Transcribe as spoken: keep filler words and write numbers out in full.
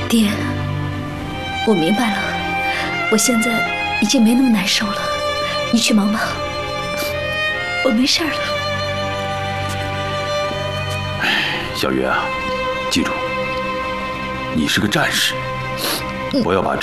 爹，我明白了，我现在已经没那么难受了，你去忙吧，我没事了。 小月啊，记住，你是个战士，不要把这